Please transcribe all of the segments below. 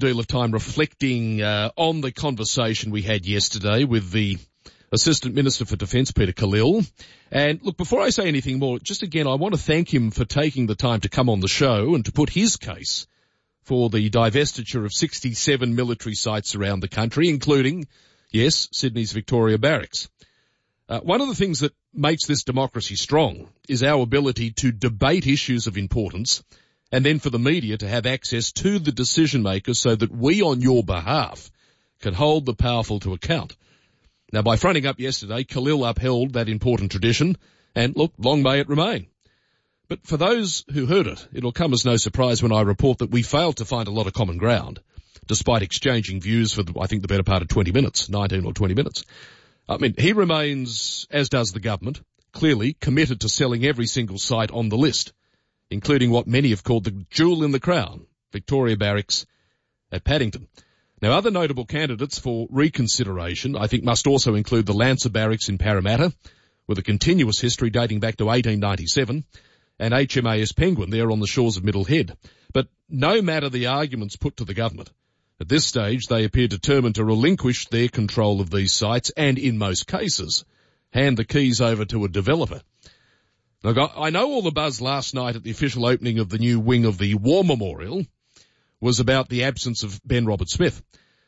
deal of time reflecting on the conversation we had yesterday with the Assistant Minister for Defence, Peter Khalil. And look, before I say anything more, just again, I want to thank him for taking the time to come on the show and to put his case for the divestiture of 67 military sites around the country, including, yes, Sydney's Victoria Barracks. One of the things that makes this democracy strong is our ability to debate issues of importance and then for the media to have access to the decision makers so that we on your behalf can hold the powerful to account. Now, by fronting up yesterday, Khalil upheld that important tradition, and look, long may it remain. But for those who heard it, it'll come as no surprise when I report that we failed to find a lot of common ground, despite exchanging views for, I think, the better part of 20 minutes, 19 or 20 minutes. I mean, he remains, as does the government, clearly committed to selling every single site on the list, including what many have called the jewel in the crown, Victoria Barracks at Paddington. Now, other notable candidates for reconsideration, I think, must also include the Lancer Barracks in Parramatta, with a continuous history dating back to 1897, and HMAS Penguin there on the shores of Middle Head. But no matter the arguments put to the government, at this stage they appear determined to relinquish their control of these sites and, in most cases, hand the keys over to a developer. Now, I know all the buzz last night at the official opening of the new wing of the War Memorial was about the absence of Ben Roberts-Smith.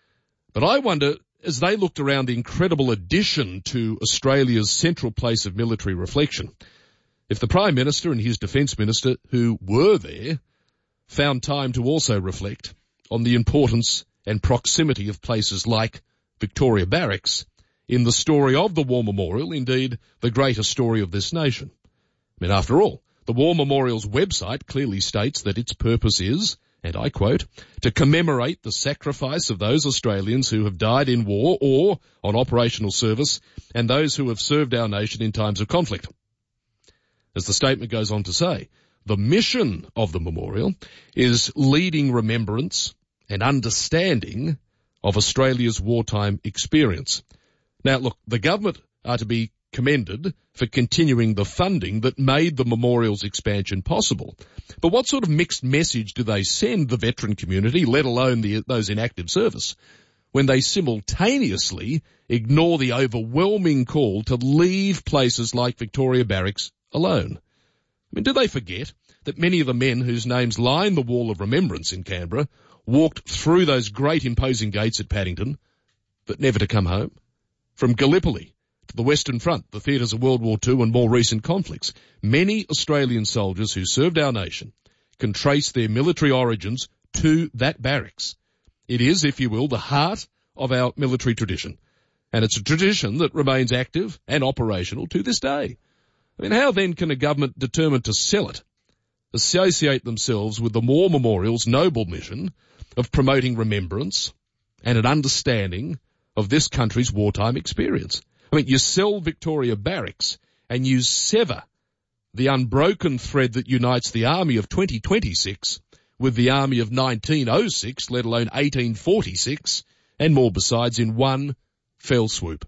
But I wonder, as they looked around the incredible addition to Australia's central place of military reflection, if the Prime Minister and his Defence Minister, who were there, found time to also reflect on the importance and proximity of places like Victoria Barracks in the story of the War Memorial, indeed the greatest story of this nation. I mean, after all, the War Memorial's website clearly states that its purpose is, and I quote, to commemorate the sacrifice of those Australians who have died in war or on operational service and those who have served our nation in times of conflict. As the statement goes on to say, the mission of the memorial is leading remembrance and understanding of Australia's wartime experience. Now, look, the government are to be commended for continuing the funding that made the memorial's expansion possible. But what sort of mixed message do they send the veteran community, let alone those in active service, when they simultaneously ignore the overwhelming call to leave places like Victoria Barracks alone? I mean, do they forget that many of the men whose names line the Wall of Remembrance in Canberra walked through those great imposing gates at Paddington, but never to come home? From Gallipoli to the Western Front, the theatres of World War II and more recent conflicts, many Australian soldiers who served our nation can trace their military origins to that barracks. It is, if you will, the heart of our military tradition, and it's a tradition that remains active and operational to this day. I mean, how then can a government determined to sell it associate themselves with the War Memorial's noble mission of promoting remembrance and an understanding of this country's wartime experience? I mean, you sell Victoria Barracks and you sever the unbroken thread that unites the army of 2026 with the army of 1906, let alone 1846, and more besides, in one fell swoop.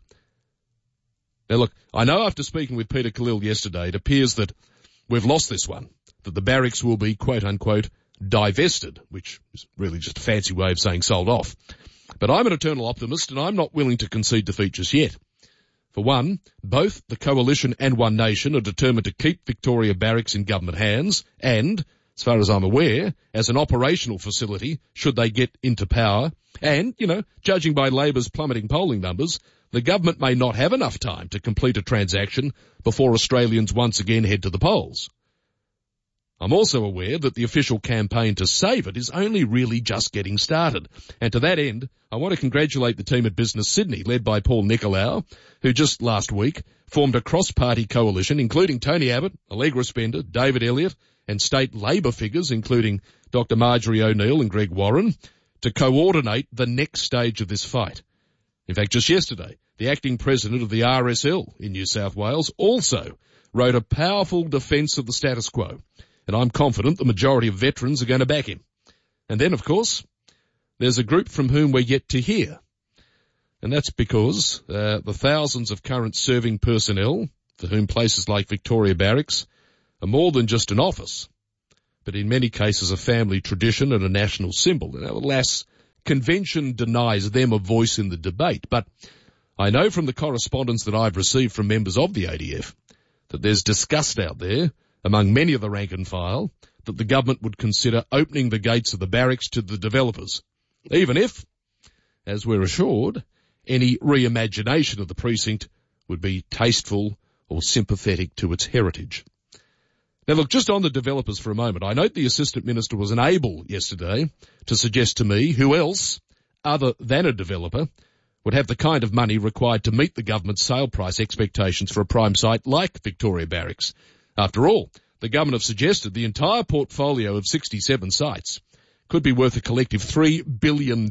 Now look, I know after speaking with Peter Khalil yesterday, it appears that we've lost this one, that the barracks will be, quote unquote, divested, which is really just a fancy way of saying sold off. But I'm an eternal optimist and I'm not willing to concede defeat just yet. For one, both the Coalition and One Nation are determined to keep Victoria Barracks in government hands and, as far as I'm aware, as an operational facility should they get into power. And, judging by Labor's plummeting polling numbers, the government may not have enough time to complete a transaction before Australians once again head to the polls. I'm also aware that the official campaign to save it is only really just getting started. And to that end, I want to congratulate the team at Business Sydney, led by Paul Nicolau, who just last week formed a cross-party coalition, including Tony Abbott, Allegra Spender, David Elliott, and state Labor figures, including Dr. Marjorie O'Neill and Greg Warren, to coordinate the next stage of this fight. In fact, just yesterday, the acting president of the RSL in New South Wales also wrote a powerful defence of the status quo. And I'm confident the majority of veterans are going to back him. And then, of course, there's a group from whom we're yet to hear. And that's because the thousands of current serving personnel, for whom places like Victoria Barracks are more than just an office, but in many cases a family tradition and a national symbol. Now, alas, convention denies them a voice in the debate. But I know from the correspondence that I've received from members of the ADF that there's disgust out there among many of the rank and file that the government would consider opening the gates of the barracks to the developers, even if, as we're assured, any reimagination of the precinct would be tasteful or sympathetic to its heritage. Now look, just on the developers for a moment, I note the Assistant Minister was unable yesterday to suggest to me who else, other than a developer, would have the kind of money required to meet the government's sale price expectations for a prime site like Victoria Barracks. After all, the government have suggested the entire portfolio of 67 sites could be worth a collective $3 billion.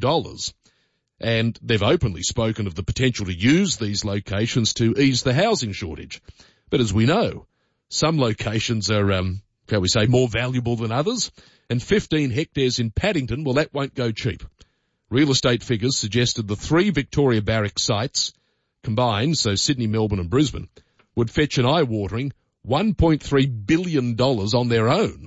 And they've openly spoken of the potential to use these locations to ease the housing shortage. But as we know, some locations are, shall we say, more valuable than others. And 15 hectares in Paddington, well, that won't go cheap. Real estate figures suggested the 3 Victoria Barracks sites combined, so Sydney, Melbourne and Brisbane, would fetch an eye-watering $1.3 billion on their own.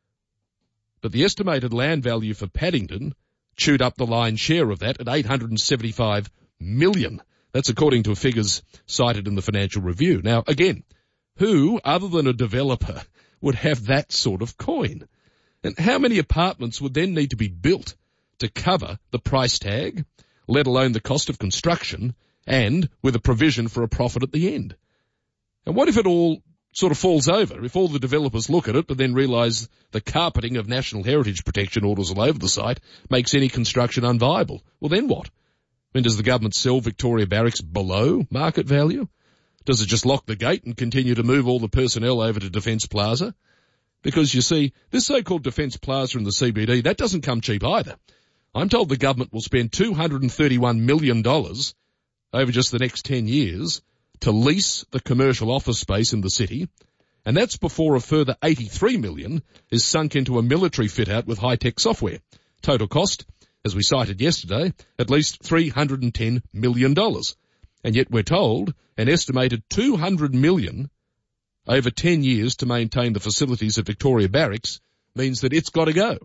But the estimated land value for Paddington chewed up the lion's share of that at $875 million. That's according to figures cited in the Financial Review. Now, again, who, other than a developer, would have that sort of coin? And how many apartments would then need to be built to cover the price tag, let alone the cost of construction, and with a provision for a profit at the end? And what if it all sort of falls over, if all the developers look at it but then realise the carpeting of National Heritage Protection orders all over the site makes any construction unviable? Well, then what? I mean, does the government sell Victoria Barracks below market value? Does it just lock the gate and continue to move all the personnel over to Defence Plaza? Because, you see, this so-called Defence Plaza in the CBD, that doesn't come cheap either. I'm told the government will spend $231 million over just the next 10 years to lease the commercial office space in the city, and that's before a further $83 million is sunk into a military fit-out with high-tech software. Total cost, as we cited yesterday, at least $310 million. And yet we're told an estimated $200 million over 10 years to maintain the facilities at Victoria Barracks means that it's got to go.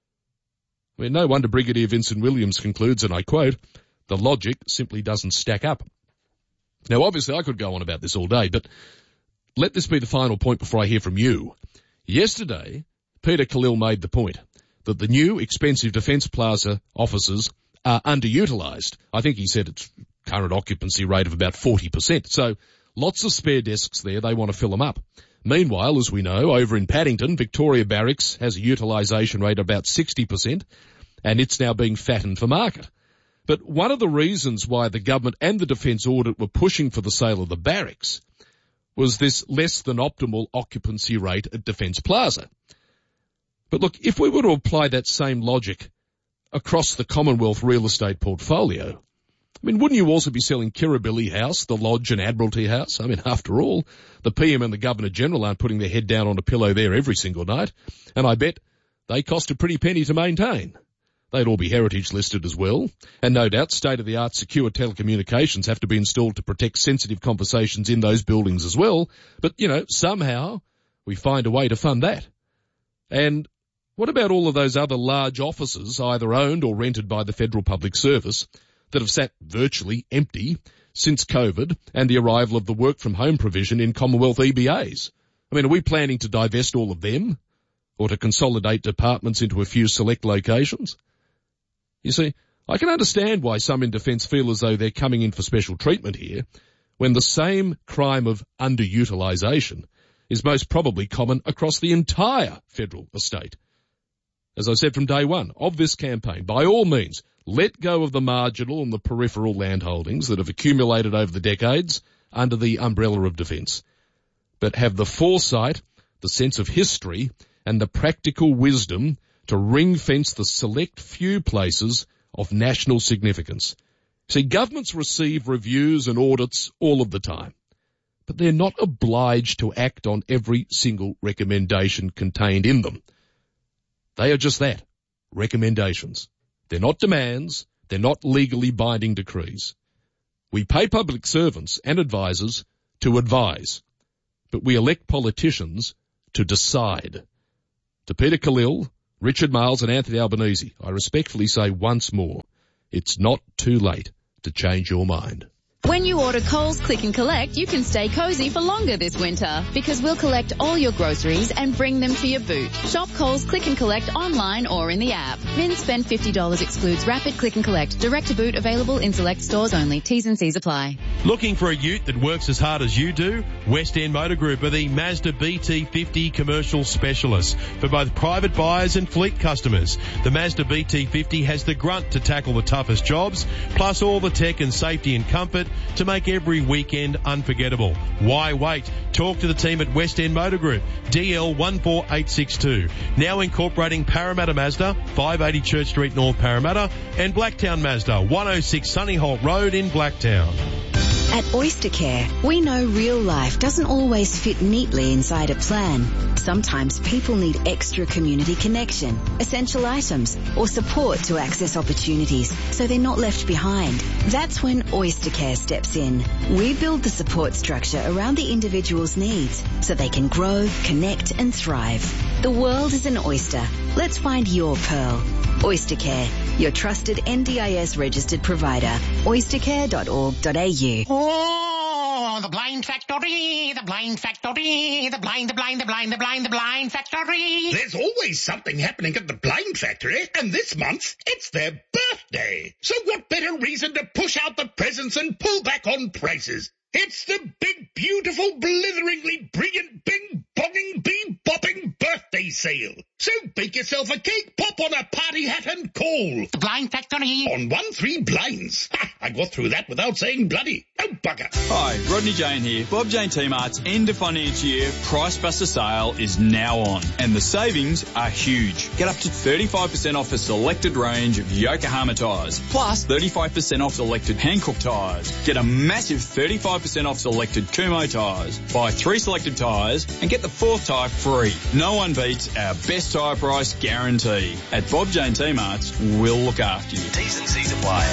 I mean, no wonder Brigadier Vincent Williams concludes, and I quote, "The logic simply doesn't stack up." Now, obviously, I could go on about this all day, but let this be the final point before I hear from you. Yesterday, Peter Khalil made the point that the new expensive Defence Plaza offices are underutilised. I think he said its current occupancy rate of about 40%. So lots of spare desks there. They want to fill them up. Meanwhile, as we know, over in Paddington, Victoria Barracks has a utilisation rate of about 60%, and it's now being fattened for market. But one of the reasons why the government and the Defence Audit were pushing for the sale of the barracks was this less than optimal occupancy rate at Defence Plaza. But look, if we were to apply that same logic across the Commonwealth real estate portfolio, I mean, wouldn't you also be selling Kirribilli House, the Lodge and Admiralty House? I mean, after all, the PM and the Governor-General aren't putting their head down on a pillow there every single night, and I bet they cost a pretty penny to maintain. They'd all be heritage listed as well, and no doubt state-of-the-art secure telecommunications have to be installed to protect sensitive conversations in those buildings as well. But, you know, somehow we find a way to fund that. And what about all of those other large offices, either owned or rented by the Federal Public Service, that have sat virtually empty since COVID and the arrival of the work-from-home provision in Commonwealth EBAs? I mean, are we planning to divest all of them or to consolidate departments into a few select locations? You see, I can understand why some in Defence feel as though they're coming in for special treatment here, when the same crime of underutilisation is most probably common across the entire federal estate. As I said from day one of this campaign, by all means, let go of the marginal and the peripheral land holdings that have accumulated over the decades under the umbrella of defence, but have the foresight, the sense of history, and the practical wisdom to ring-fence the select few places of national significance. See, governments receive reviews and audits all of the time, but they're not obliged to act on every single recommendation contained in them. They are just that, recommendations. They're not demands. They're not legally binding decrees. We pay public servants and advisors to advise, but we elect politicians to decide. To Peter Khalil, Richard Marles and Anthony Albanese, I respectfully say once more, It's not too late to change your mind. When you order Coles Click and Collect, you can stay cozy for longer this winter because we'll collect all your groceries and bring them to your boot. Shop Coles Click and Collect online or in the app. Min spend $50 excludes Rapid Click and Collect. Direct to boot available in select stores only. T's and C's apply. Looking for a ute that works as hard as you do? West End Motor Group are the Mazda BT50 commercial specialists for both private buyers and fleet customers. The Mazda BT50 has the grunt to tackle the toughest jobs, plus all the tech and safety and comfort to make every weekend unforgettable. Why wait? Talk to the team at West End Motor Group, DL 14862. Now incorporating Parramatta Mazda, 580 Church Street North Parramatta, and Blacktown Mazda, 106 Sunnyholt Road in Blacktown. At Oystercare, we know real life doesn't always fit neatly inside a plan. Sometimes people need extra community connection, essential items, or support to access opportunities so they're not left behind. That's when Oystercare steps in. We build the support structure around the individual's needs so they can grow, connect, and thrive. The world is an oyster. Let's find your pearl. Oystercare, your trusted NDIS registered provider. oystercare.org.au. Oh, the blind factory, the blind factory, the blind factory. There's always something happening at the blind factory, and this month it's their birthday. So what better reason to push out the presents and pull back on prices? It's the big, beautiful, blitheringly brilliant, bing-bonging, bee-bopping birthday sale. So bake yourself a cake, pop on a party hat and call. The blind factory. On 1-3 blinds. Ha, I got through that without saying bloody. Oh, bugger. Hi, Rodney Jane here. Bob Jane T-Mart's end of financial year Price Buster sale is now on, and the savings are huge. Get up to 35% off a selected range of Yokohama tyres, plus 35% off selected Hankook tyres. Get a massive 35% off selected Kumho tyres. Buy 3 selected tyres and get the 4th tyre free. No one beats our best tyre price guarantee. At Bob Jane T-Mart's, we'll look after you. T's and C's apply.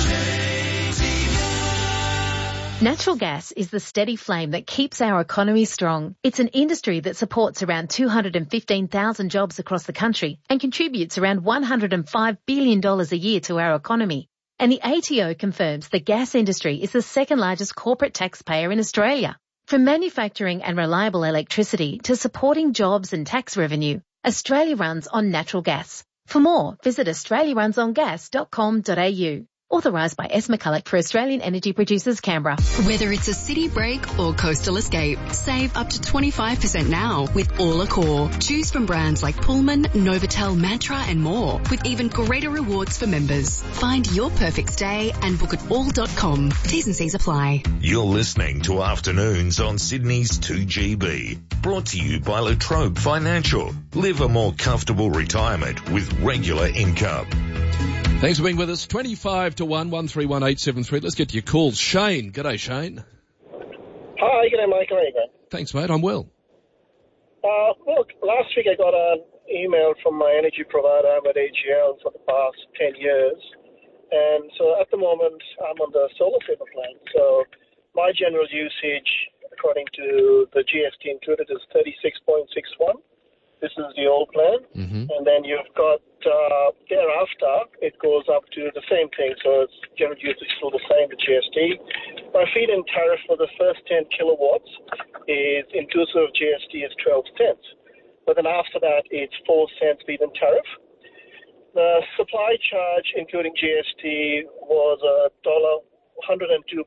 Natural gas is the steady flame that keeps our economy strong. It's an industry that supports around 215,000 jobs across the country and contributes around $105 billion a year to our economy. And the ATO confirms the gas industry is the second largest corporate taxpayer in Australia. From manufacturing and reliable electricity to supporting jobs and tax revenue, Australia runs on natural gas. For more, visit australiarunsongas.com.au. Authorised by S. McCulloch for Australian Energy Producers, Canberra. Whether it's a city break or coastal escape, save up to 25% now with all Accor. Choose from brands like Pullman, Novotel, Mantra and more, with even greater rewards for members. Find your perfect stay and book at all.com. T's and C's apply. You're listening to Afternoons on Sydney's 2GB. Brought to you by Latrobe Financial. Live a more comfortable retirement with regular income. Thanks for being with us. 25 to 1 131873. Let's get to your calls. Shane. G'day, Shane. Hi, g'day, Mike. How are you going? Thanks, mate. I'm well. Look, last week I got an email from my energy provider. I'm at AGL for the past 10 years. And so at the moment, I'm on the solar saver plan. So my general usage, according to the GST included, is 36.61. This is the old plan. Mm-hmm. And then you've got, thereafter, it goes up to the same thing. So it's general usage still the same, the GST. My feed-in tariff for the first 10 kilowatts is inclusive of GST is 12 cents. But then after that, it's 4 cents feed-in tariff. The supply charge, including GST, was $102.85.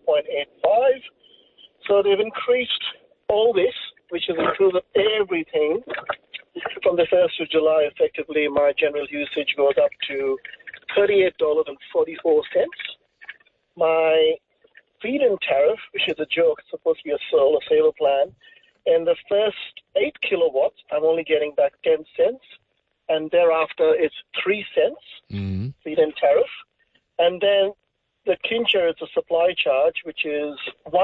So they've increased all this, which has included everything. From the 1st of July, effectively, my general usage goes up to $38.44. My feed-in tariff, which is a joke, it's supposed to be a solar saver plan, and the first 8 kilowatts, I'm only getting back 10 cents, and thereafter it's 3 cents feed-in tariff. And then the clincher is the supply charge, which is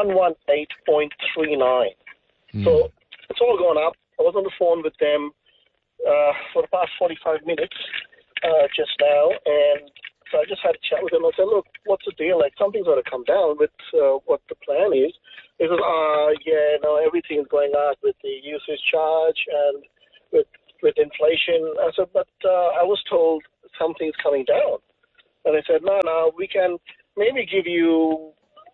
118.39. So it's all gone up. I was on the phone with them for the past 45 minutes just now, and so I just had a chat with them. I said, look, what's the deal? Like, something's got to come down with what the plan is. He says, everything's going up with the usage charge and with inflation. I said, but I was told something's coming down. And they said, no, we can maybe give you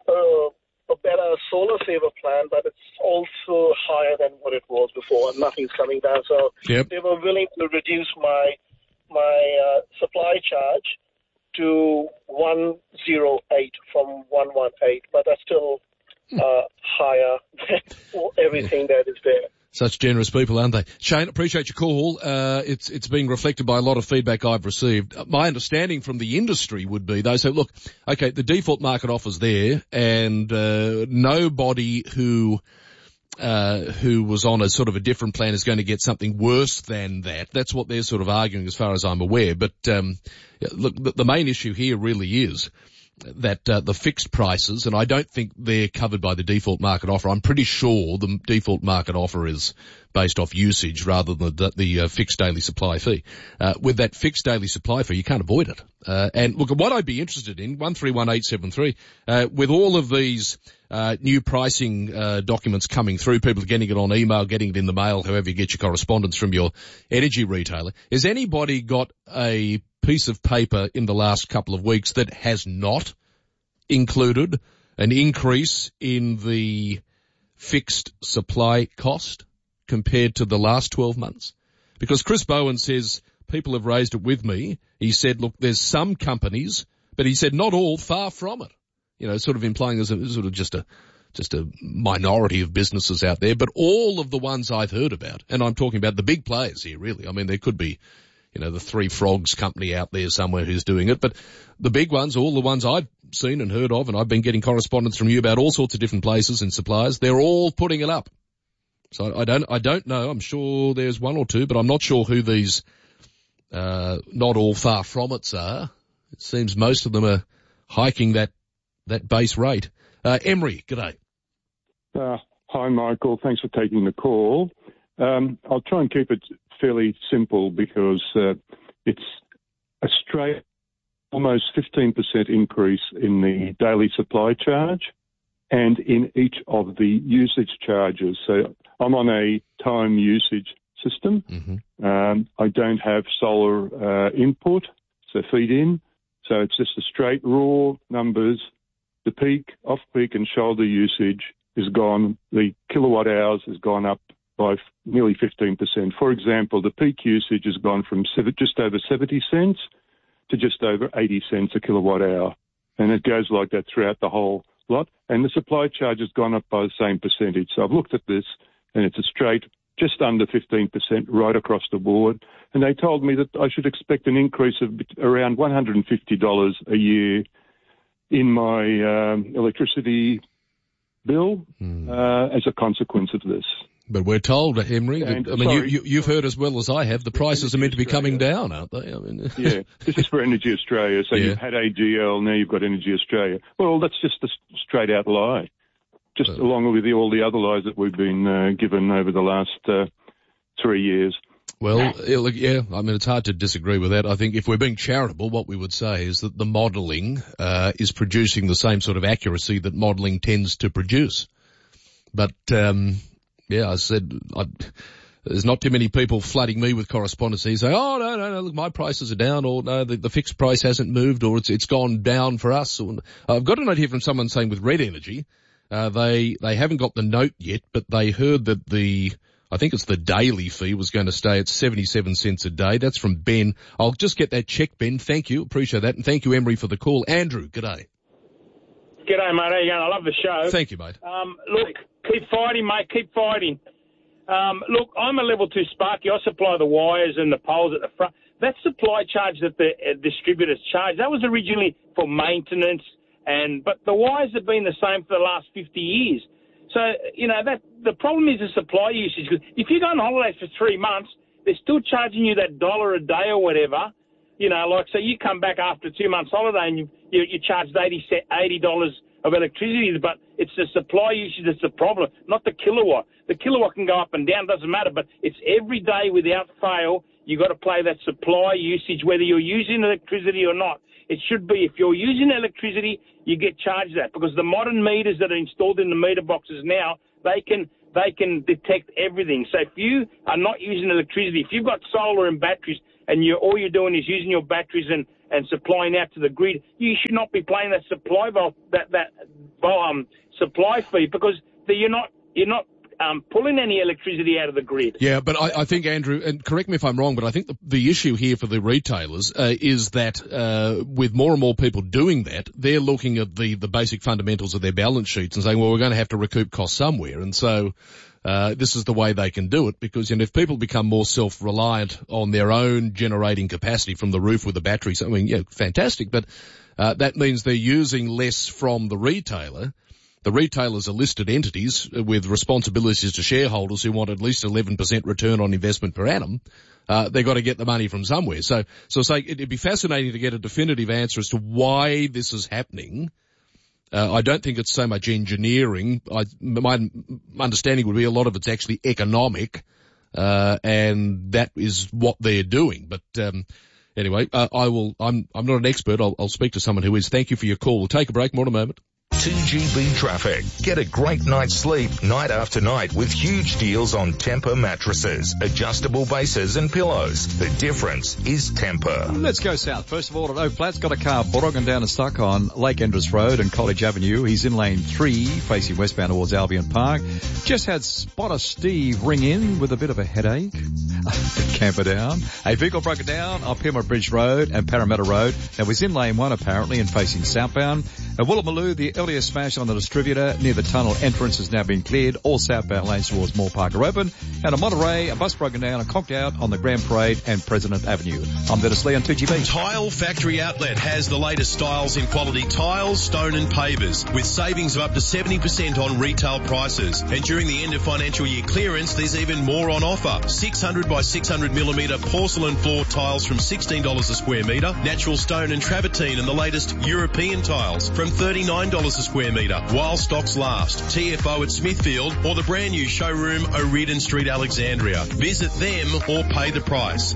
a better solar saver plan, but it's also higher than what it was before, and nothing's coming down. So they were willing to reduce my supply charge to 108 from 118, but that's still higher than everything that is there. Such generous people, aren't they? Shane, appreciate your call. It's being reflected by a lot of feedback I've received. My understanding from the industry would be they say, look, okay, the default market offer's there, and nobody who was on a sort of a different plan is going to get something worse than that. That's what they're sort of arguing as far as I'm aware. But look, the main issue here really is that the fixed prices, and I don't think they're covered by the default market offer. I'm pretty sure the default market offer is based off usage rather than the fixed daily supply fee. With that fixed daily supply fee, you can't avoid it. And look, what I'd be interested in, 131873, with all of these new pricing documents coming through, people are getting it on email, getting it in the mail, however you get your correspondence from your energy retailer. Has anybody got a piece of paper in the last couple of weeks that has not included an increase in the fixed supply cost compared to the last 12 months? Because Chris Bowen says people have raised it with me. He said, look, there's some companies, but he said not all, far from it. You know, sort of implying there's a sort of just a minority of businesses out there, but all of the ones I've heard about, and I'm talking about the big players here, really. I mean, there could be, you know, the Three Frogs company out there somewhere who's doing it, but the big ones, all the ones I've seen and heard of, and I've been getting correspondence from you about all sorts of different places and suppliers, they're all putting it up. So I don't know. I'm sure there's one or two, but I'm not sure who these, not all far from it's are. It seems most of them are hiking that base rate. Emery, g'day. Hi, Michael. Thanks for taking the call. I'll try and keep it fairly simple because it's a straight almost 15% increase in the daily supply charge and in each of the usage charges. So I'm on a time usage system. Mm-hmm. I don't have solar input, so feed in. So it's just the straight raw numbers. The peak, off-peak and shoulder usage is gone. The kilowatt hours has gone up by nearly 15%. For example, the peak usage has gone from just over 70 cents to just over 80 cents a kilowatt hour. And it goes like that throughout the whole lot. And the supply charge has gone up by the same percentage. So I've looked at this, and it's a straight just under 15% right across the board. And they told me that I should expect an increase of around $150 a year in my electricity bill as a consequence of this. But we're told, Emery, you've heard as well as I have, the prices are meant to be coming down, aren't they? I mean, yeah, this is for Energy Australia. So you've had AGL, now you've got Energy Australia. Well, that's just a straight-out lie, just along with all the other lies that we've been given over the last 3 years. Well, yeah, I mean, it's hard to disagree with that. I think if we're being charitable, what we would say is that the modelling is producing the same sort of accuracy that modelling tends to produce. But, yeah, I said, there's not too many people flooding me with correspondence. They say, oh, no, look, my prices are down, or no, the fixed price hasn't moved, or it's gone down for us. Or, I've got a note here from someone saying with Red Energy, they haven't got the note yet, but they heard that I think it's the daily fee was going to stay at 77 cents a day. That's from Ben. I'll just get that check, Ben. Thank you. Appreciate that. And thank you, Emery, for the call. Andrew, g'day. G'day, mate. How you going? I love the show. Thank you, mate. Look, keep fighting, mate. Keep fighting. Look, I'm a level 2 Sparky. I supply the wires and the poles at the front. That supply charge that the distributors charge, that was originally for maintenance, but the wires have been the same for the last 50 years. So, you know, the problem is the supply usage. If you go on holidays for 3 months, they're still charging you that $1 a day or whatever. You know, like, so you come back after 2 months holiday and you charged $80 of electricity, but it's the supply usage that's the problem, not the kilowatt. The kilowatt can go up and down, doesn't matter, but it's every day without fail, you got to play that supply usage, whether you're using electricity or not. It should be, if you're using electricity, you get charged that, because the modern meters that are installed in the meter boxes now, they can detect everything. So if you are not using electricity, if you've got solar and batteries and all you're doing is using your batteries and supplying out to the grid, you should not be paying that supply supply fee because you're not pulling any electricity out of the grid. Yeah, but I think, Andrew, and correct me if I'm wrong, but I think the issue here for the retailers is that with more and more people doing that, they're looking at the basic fundamentals of their balance sheets and saying, well, we're going to have to recoup costs somewhere. And so this is the way they can do it because, if people become more self-reliant on their own generating capacity from the roof with the batteries, I mean, yeah, fantastic, but that means they're using less from the retailer. The retailers are listed entities with responsibilities to shareholders who want at least 11% return on investment per annum. They've got to get the money from somewhere. So say it'd be fascinating to get a definitive answer as to why this is happening. I don't think it's so much engineering. My understanding would be a lot of it's actually economic, and that is what they're doing. But, anyway, I'm not an expert. I'll speak to someone who is. Thank you for your call. We'll take a break. More in a moment. 2GB traffic. Get a great night's sleep night after night with huge deals on Tempur mattresses, adjustable bases and pillows. The difference is Tempur. Let's go south. First of all, at Oak Flats, got a car bogging down and stuck on Lake Endress Road and College Avenue. He's in lane 3, facing westbound towards Albion Park. Just had Spotter Steve ring in with a bit of a headache. Camperdown. A vehicle broke down on Pyrmont Bridge Road and Parramatta Road. Now, was in lane 1 apparently and facing southbound. At Woolloomooloo, the earlier smash on the distributor near the tunnel entrance has now been cleared. All southbound lanes towards Moore Park are open. And at Monterey, a bus broken down and conked out on the Grand Parade and President Avenue. I'm Dennis Lee on 2GB. Tile Factory Outlet has the latest styles in quality tiles, stone and pavers with savings of up to 70% on retail prices. And during the end of financial year clearance, there's even more on offer. 600 by 600 millimetre porcelain floor tiles from $16 a square metre, natural stone and travertine and the latest European tiles from $39 a square metre while stocks last. TFO at Smithfield or the brand new showroom O'Riordan Street, Alexandria. Visit them or pay the price.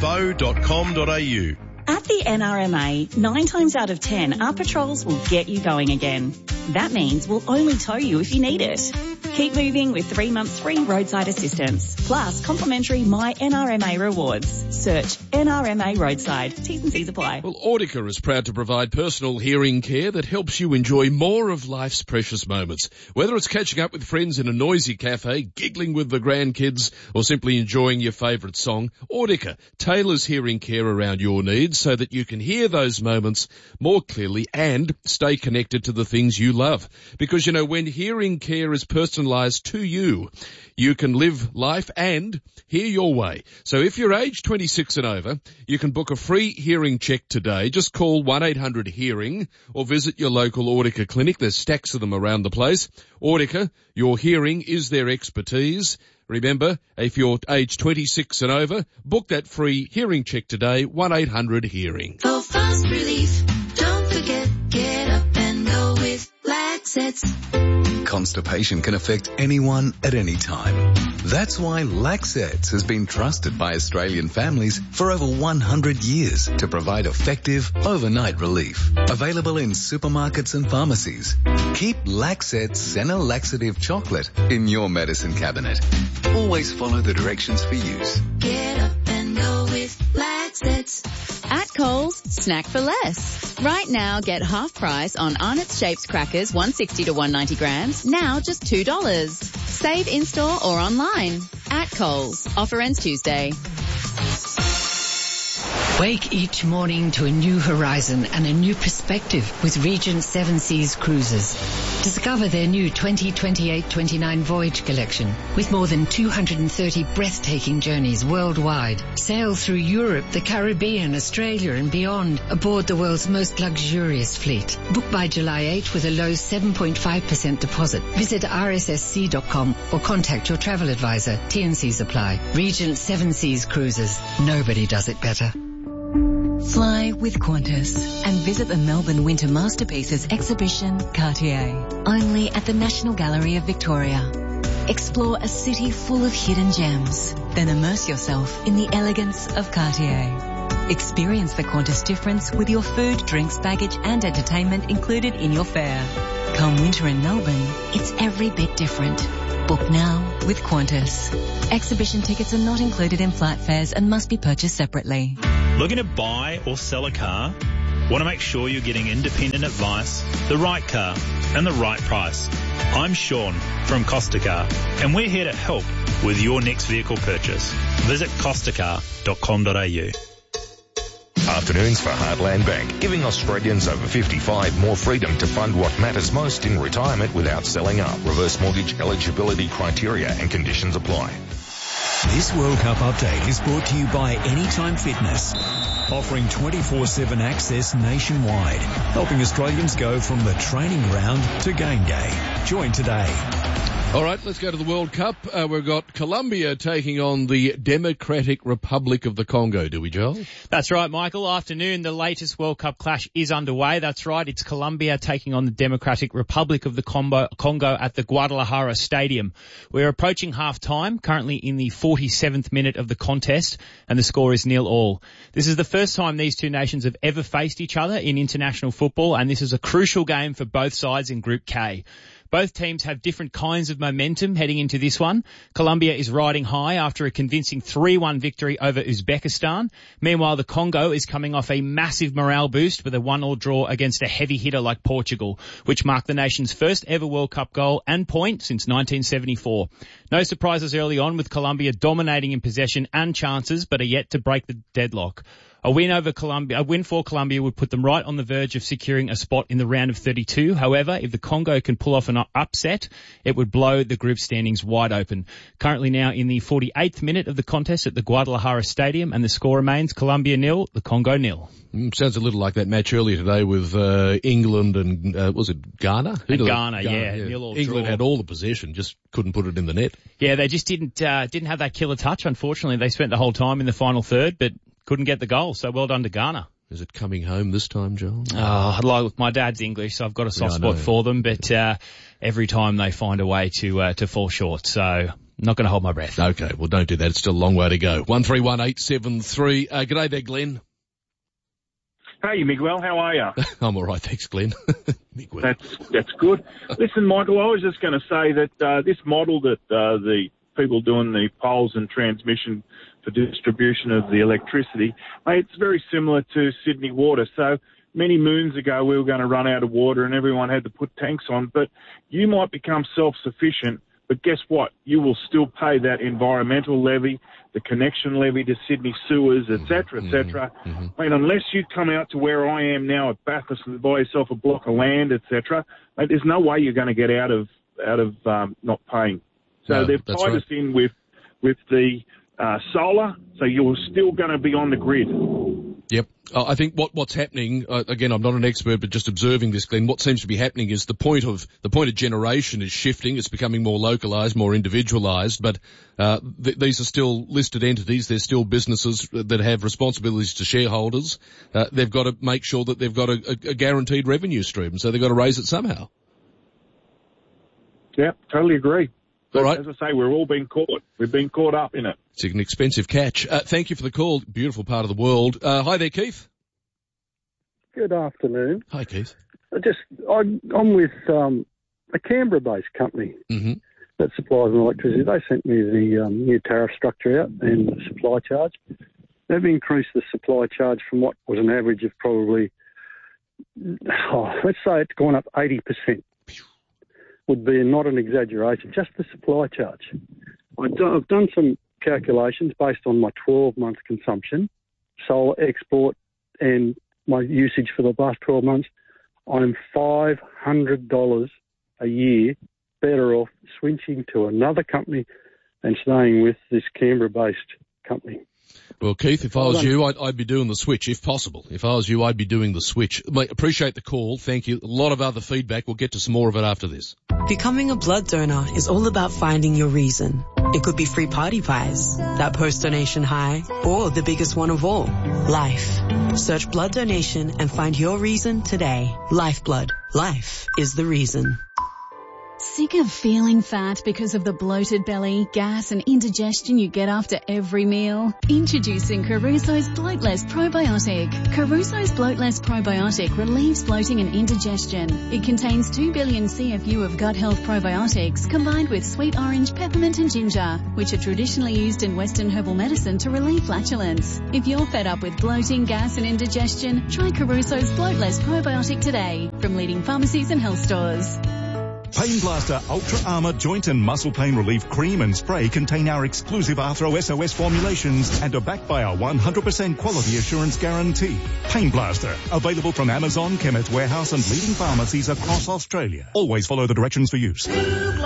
tfo.com.au. At the NRMA, 9 times out of 10, our patrols will get you going again. That means we'll only tow you if you need it. Keep moving with 3 months free roadside assistance, plus complimentary My NRMA rewards. Search NRMA Roadside. T's and C's apply. Well, Audica is proud to provide personal hearing care that helps you enjoy more of life's precious moments. Whether it's catching up with friends in a noisy cafe, giggling with the grandkids, or simply enjoying your favourite song, Audica tailors hearing care around your needs so that you can hear those moments more clearly and stay connected to the things you love. Because, when hearing care is personalised to you, you can live life and hear your way. So if you're age 26 and over, you can book a free hearing check today. Just call 1-800-HEARING or visit your local Audica clinic. There's stacks of them around the place. Audica, your hearing is their expertise. Remember, if you're age 26 and over, book that free hearing check today, 1-800-HEARING. For fast relief, don't forget, get up and go with Laxets. Constipation can affect anyone at any time. That's why Laxets has been trusted by Australian families for over 100 years to provide effective overnight relief. Available in supermarkets and pharmacies. Keep Laxets Senna Laxative Chocolate in your medicine cabinet. Always follow the directions for use. Get up and go with Laxets. At Coles, snack for less. Right now, get half price on Arnott's Shapes crackers, 160 to 190 grams, now just $2. Save in-store or online. At Coles. Offer ends Tuesday. Wake each morning to a new horizon and a new perspective with Regent 7 Seas Cruises. Discover their new 2028-29 voyage collection with more than 230 breathtaking journeys worldwide. Sail through Europe, the Caribbean, Australia and beyond aboard the world's most luxurious fleet. Book by July 8 with a low 7.5% deposit. Visit rssc.com or contact your travel advisor. T&Cs apply. Regent 7 Seas Cruises. Nobody does it better. Fly with Qantas and visit the Melbourne Winter Masterpieces exhibition Cartier, only at the National Gallery of Victoria. Explore a city full of hidden gems, then immerse yourself in the elegance of Cartier. Experience the Qantas difference with your food, drinks, baggage and entertainment included in your fare. Come winter in Melbourne, it's every bit different. Book now with Qantas. Exhibition tickets are not included in flight fares and must be purchased separately. Looking to buy or sell a car? Want to make sure you're getting independent advice, the right car, and the right price? I'm Sean from Costa Car, and we're here to help with your next vehicle purchase. Visit costacar.com.au. Afternoons for Heartland Bank, giving Australians over 55 more freedom to fund what matters most in retirement without selling up. Reverse mortgage eligibility criteria and conditions apply. This World Cup update is brought to you by Anytime Fitness, offering 24/7 access nationwide, helping Australians go from the training ground to game day. Join today. All right, let's go to the World Cup. We've got Colombia taking on the Democratic Republic of the Congo, do we, Joel? That's right, Michael. Afternoon, the latest World Cup clash is underway. That's right, it's Colombia taking on the Democratic Republic of the Congo at the Guadalajara Stadium. We're approaching half-time, currently in the 47th minute of the contest, and the score is 0-0. This is the first time these two nations have ever faced each other in international football, and this is a crucial game for both sides in Group K. Both teams have different kinds of momentum heading into this one. Colombia is riding high after a convincing 3-1 victory over Uzbekistan. Meanwhile, the Congo is coming off a massive morale boost with a 1-1 draw against a heavy hitter like Portugal, which marked the nation's first ever World Cup goal and point since 1974. No surprises early on, with Colombia dominating in possession and chances, but are yet to break the deadlock. A win for Colombia would put them right on the verge of securing a spot in the round of 32. However, if the Congo can pull off an upset, it would blow the group standings wide open. Currently now in the 48th minute of the contest at the Guadalajara Stadium, and the score remains Colombia 0, the Congo 0. Sounds a little like that match earlier today with England and, was it Ghana? Ghana, yeah. England had all the possession, just couldn't put it in the net. Yeah, they just didn't have that killer touch, unfortunately. They spent the whole time in the final third, but couldn't get the goal, so well done to Ghana. Is it coming home this time, Joel? Look, my dad's English, so I've got a soft spot for them, but every time they find a way to fall short, so I'm not going to hold my breath. Okay, well, don't do that. It's still a long way to go. 131873. G'day there, Glenn. Hey, Miguel, how are you? I'm all right, thanks, Glenn. Miguel. That's good. Listen, Michael, I was just going to say that this model that the people doing the poles and transmission for distribution of the electricity, it's very similar to Sydney Water. So many moons ago, we were going to run out of water and everyone had to put tanks on. But you might become self-sufficient, but guess what? You will still pay that environmental levy, the connection levy to Sydney sewers, et cetera, et cetera. Unless you come out to where I am now at Bathurst and buy yourself a block of land, et cetera, there's no way you're going to get out of not paying. So they've tied us in with the solar, so you're still going to be on the grid. Yep. I think what's happening, again, I'm not an expert, but just observing this, Glenn, what seems to be happening is the point of generation is shifting. It's becoming more localised, more individualised, but these are still listed entities. They're still businesses that have responsibilities to shareholders. They've got to make sure that they've got a guaranteed revenue stream, so they've got to raise it somehow. Yep, totally agree. But all right. As I say, we're all being caught. We've been caught up in it. It's an expensive catch. Thank you for the call. Beautiful part of the world. Hi there, Keith. Good afternoon. Hi, Keith. I'm with a Canberra-based company that supplies electricity. They sent me the new tariff structure out and the supply charge. They've increased the supply charge from what was an average of probably, let's say it's gone up 80%. Would be not an exaggeration, just the supply charge. I've done some calculations based on my 12-month consumption, solar export, and my usage for the last 12 months. I'm $500 a year better off switching to another company and staying with this Canberra-based company. Well, Keith, if I was you, I'd be doing the switch, if possible. If I was you, I'd be doing the switch. Mate, appreciate the call. Thank you. A lot of other feedback. We'll get to some more of it after this. Becoming a blood donor is all about finding your reason. It could be free party pies, that post-donation high, or the biggest one of all, life. Search blood donation and find your reason today. Lifeblood. Life is the reason. Sick of feeling fat because of the bloated belly, gas and indigestion you get after every meal? Introducing Caruso's Bloatless Probiotic. Caruso's Bloatless Probiotic relieves bloating and indigestion. It contains 2 billion CFU of gut health probiotics combined with sweet orange, peppermint and ginger, which are traditionally used in Western herbal medicine to relieve flatulence. If you're fed up with bloating, gas and indigestion, try Caruso's Bloatless Probiotic today from leading pharmacies and health stores. Pain Blaster Ultra Armour Joint and Muscle Pain Relief Cream and Spray contain our exclusive Arthro SOS formulations and are backed by our 100% quality assurance guarantee. Pain Blaster, available from Amazon, Chemist Warehouse and leading pharmacies across Australia. Always follow the directions for use.